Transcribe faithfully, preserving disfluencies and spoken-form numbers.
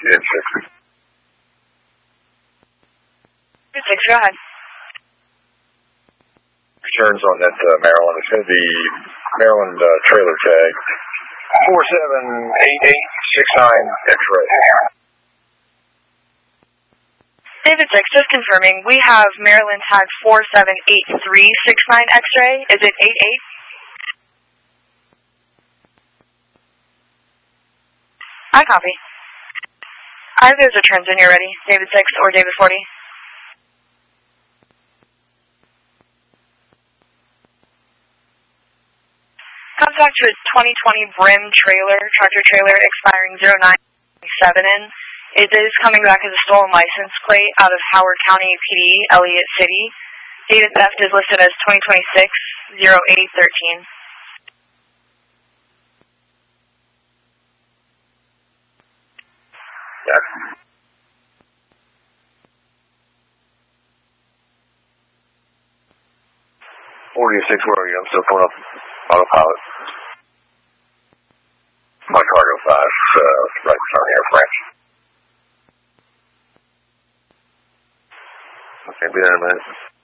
N sixty. six, go ahead. Returns on that uh, Maryland. It's going to be Maryland uh, trailer tag four seven eight eight six nine X-ray. David six, just confirming, we have Maryland tag four seven eight three six nine X-ray. Is it eight eight? I copy. Either of those returns when you're ready, David six or David forty. Contact to a twenty twenty Brim trailer, tractor trailer expiring zero nine seven in. It is coming back as a stolen license plate out of Howard County P D, Elliott City. Date of theft is listed as twenty twenty-six oh eight thirteen. Yeah. forty-six, where are you? I'm still pulling up autopilot. My cargo five, uh, right in front of Air France. Okay, be there in a minute.